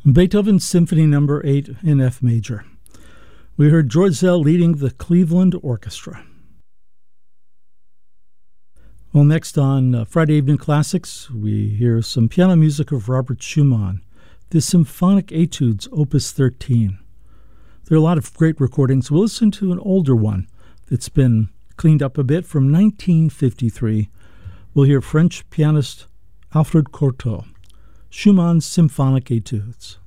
Beethoven's Symphony No. 8 in F major. We heard George Szell leading the Cleveland Orchestra. Well, next on Friday Evening Classics, we hear some piano music of Robert Schumann, the Symphonic Etudes, Opus 13. There are a lot of great recordings. We'll listen to an older one that's been cleaned up a bit from 1953. We'll hear French pianist Alfred Cortot, Schumann's Symphonic Etudes.